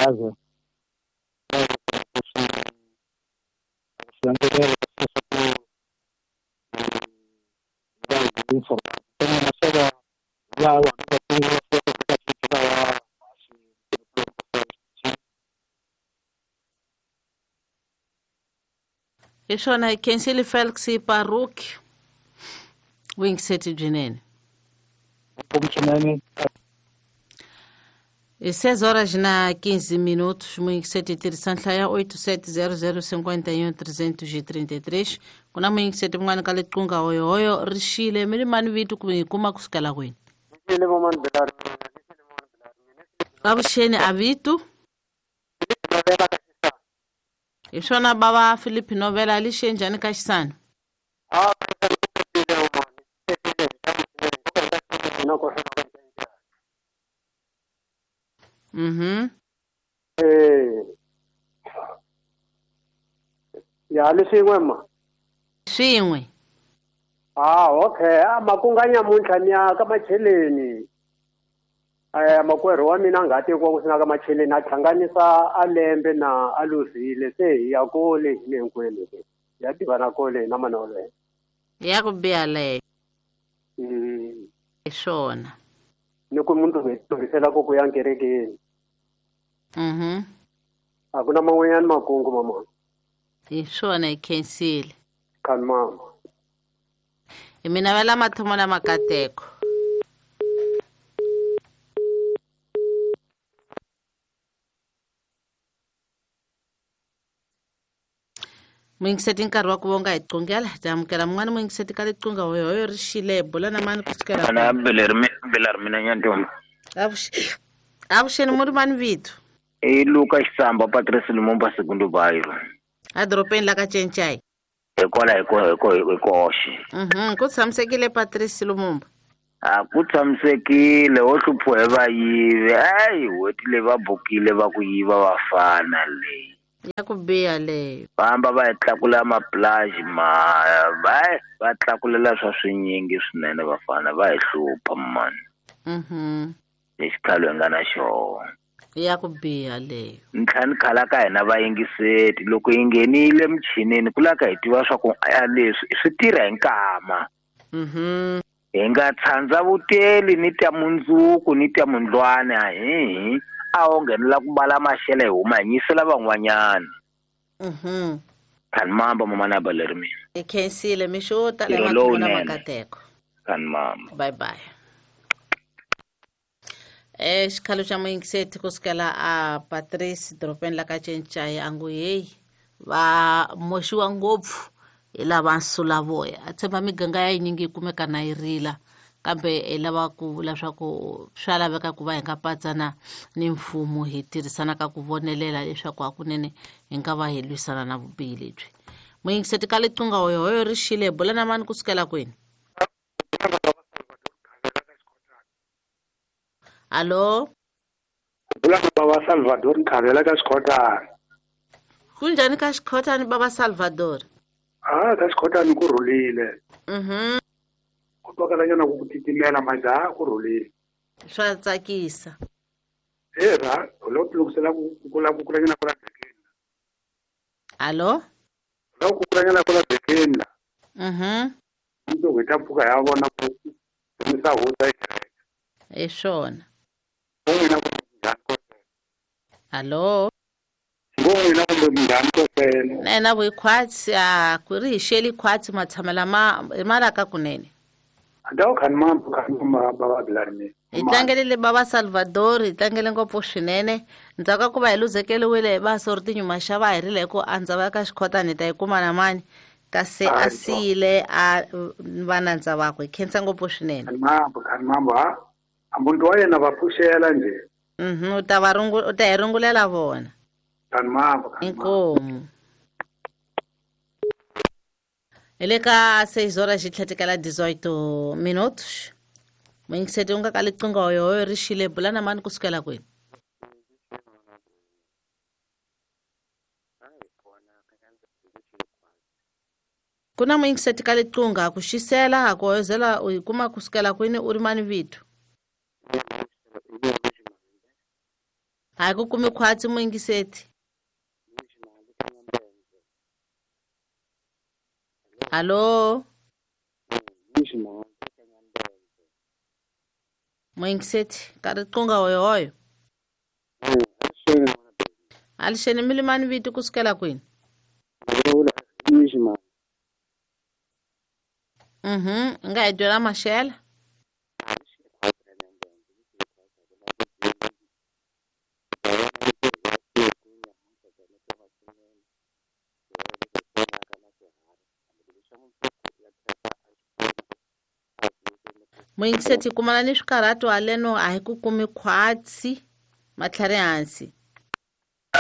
yazi siyangelela information yawa Ishona Kensili Felix Paruki Wingiseti Bjinene. E 6 horas na 15 minutos, Wingiseti Tirisantlha ya 870051 kuna Wingiseti mngwana kale tqunga hoyo rishile milimani vitu kuma kusikala kwini. Abusheni avitu Ishona baba Philip Novela alishe njani kashisana. Ya lisingwe ma. Swin'we. Okay. Makunganya muntlanya ka macheleni. Makwerhu wa mina ngati kwa kusina ka macheleni a hlanganisa alembe na aluzile se hi ya kole hinkwenu. Ya tivana kole na manole. Ya ku biya le. Ishona. Ni ku munhu ngetisela ku ku ya nkerekeni. Akuna man'wanyana makungu mama. Ishona ikensile. Kan mama. Mina vela mathomo la makateko. Mwingiseti nkarhi wa ku vonga iqungela jamukela mngwana mwingiseti kale qunga hoyo rishile bola na mani kusikela. Ana belermina nyantomba. Avuxeni muri mani vitu. Lucas Samba Patrice Lumumba segundo bairro. A doropeni la ka Cencai. Ekola ekoshi. Ku tshamisekile Patrice Lumumba. Ku tshamisekile wo hluphiwa hi vayivi wetile va bukile va ku yiva vafana leyi. Ya ku biya leyo. Vamba va tlakula maplaji va tlakulela swa swinyingi swinene vafana va hi hlupha mani. Xikhalo nga na xona. Ya ku biya leyo. Ntlhani khala ka hina vayingiseti loko yi nghenile michinini ku la ka hi tiva swa ku leswi swi tirha hi nkama. Hi nga tshandza vuteli ni ta mundzuku ni ta mundlwane a wo nghenela ku bala maxele hi huma hi nyisela van'wanyana. Kan mamba mama na baleri mina. Ikensile mixota le mathomo makateko. Kan mamba. Bye bye. Xikhalo xa mwingiseti kusikela a Patrice doropeni la ka Cencai angu yeyi va moxiwa ngopfu hi lava nsulavoya a tshemba miganga ya yinyingi yi kumeka na yi rila kambe hi lava ku vula swa ku swa laveka ku va hi nga patsana ni mfumo hi tirhisana ka ku vonelela leswaku hakunene hi nga va hi lwisana na vubihi lebyi. Mwingiseti ka liqunga hoyo rixile bola na mani kusikela kwini. Allo? Bula baba Salvador Nkhavela ka Xikotani. Kunjani ka Xikotani baba Salvador? Ka Xikotani ku rhulile. Ku twakala nyana ku titimela majaha ku rhulile. Swa tsakisa. Lo tlukisela ku la ku kulanyana ku la bekeni. Allo? Lo ku kulanyana ku la bekeni. Ndo ngeta pfuka ya vona ku misa huta yi. Swona. Allo? Ngona kumbe mngani kosela. Nena vuyikhwatsi ku ri hi xeli khwatsi matshamela malaka kunene. Adawu khani mamba baba Blarni. Hi tlangelele baba Salvador hi tlangele ngopfu swinene ndzaka ku va hi luzekeliwile hi vaso ri tinyuma xa va hirile ku andza va ka Xikotani ta yi kuma na mani kasi a siyile a vanandza vakwe khensa ngopfu swinene. Khani mamba amuntu wa yena va pfuxela nje. U ta hi rungulela vona. Khani mamba. Inkomu. Ele ka 6 horas xitlhatekela 18 minutos. Mwingiseti unga ka liqunga hoyo rixile bula na mani kusukela kwini. Kuna mwingiseti ka liqunga ku xisela a ku hoyozela u yi kuma kusukela kwini u ri mani vitu. hayi ku kumi khwatsi muingiseti. Halo muingiseti kariqunga hoyo alisheni milimani viti kusukela kwini. Nga idyela maxela. Muingiseti kumana ni swikarhato haleno a hi ku kumi khwatsi matlhari hansi.